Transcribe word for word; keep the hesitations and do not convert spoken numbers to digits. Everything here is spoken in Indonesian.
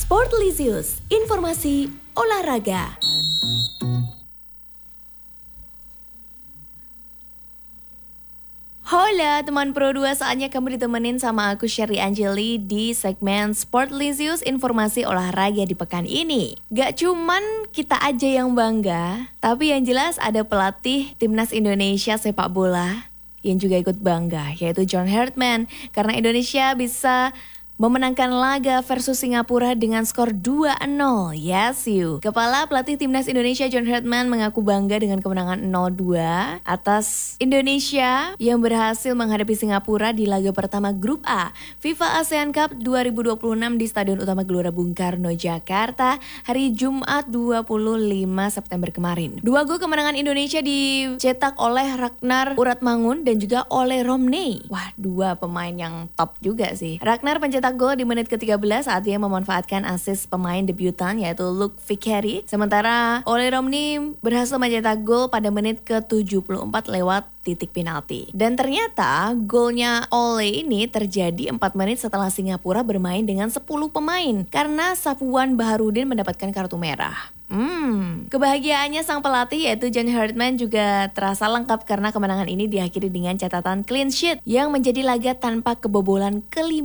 Sportlisius, informasi olahraga. Hola teman Pro dua, saatnya kamu ditemenin sama aku Sherry Angeli di segmen Sportlisius, informasi olahraga di pekan ini. Gak cuman kita aja yang bangga, tapi yang jelas ada pelatih Timnas Indonesia sepak bola yang juga ikut bangga, yaitu John Hartman, karena Indonesia bisa memenangkan laga versus Singapura dengan skor dua nol. Yes you. Kepala pelatih Timnas Indonesia John Hartman mengaku bangga dengan kemenangan nol dua atas Indonesia yang berhasil menghadapi Singapura di laga pertama Grup A FIFA ASEAN Cup dua ribu dua puluh enam di Stadion Utama Gelora Bung Karno, Jakarta hari Jumat dua puluh lima September kemarin. Dua gol kemenangan Indonesia dicetak oleh Ragnar Uratmangun dan juga oleh Romney. Wah, dua pemain yang top juga sih. Ragnar pencetak gol di menit ke tiga belas saat dia memanfaatkan asis pemain debutan yaitu Luke Vickery. Sementara Ole Romney berhasil mencetak gol pada menit ke tujuh puluh empat lewat titik penalti. Dan ternyata golnya Ole ini terjadi empat menit setelah Singapura bermain dengan sepuluh pemain karena Safwan Baharudin mendapatkan kartu merah. Hmm, kebahagiaannya sang pelatih yaitu John Hartman juga terasa lengkap karena kemenangan ini diakhiri dengan catatan clean sheet yang menjadi laga tanpa kebobolan kelima